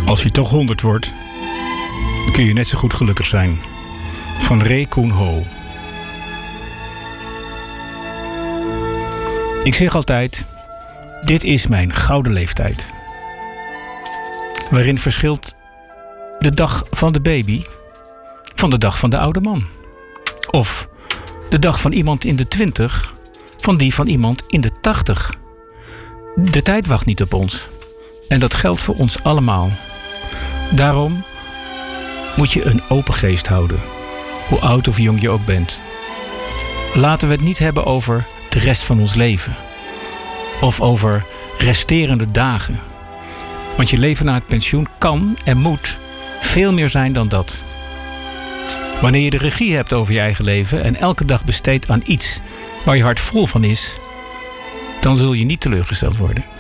Als je toch 100 wordt, kun je net zo goed gelukkig zijn. Van Ray Koen Ho. Ik zeg altijd, dit is mijn gouden leeftijd. Waarin verschilt de dag van de baby van de dag van de oude man. Of de dag van iemand in de 20 van die van iemand in de 80. De tijd wacht niet op ons. En dat geldt voor ons allemaal. Daarom moet je een open geest houden. Hoe oud of jong je ook bent. Laten we het niet hebben over de rest van ons leven. Of over resterende dagen. Want je leven na het pensioen kan en moet veel meer zijn dan dat. Wanneer je de regie hebt over je eigen leven en elke dag besteedt aan iets waar je hart vol van is, dan zul je niet teleurgesteld worden.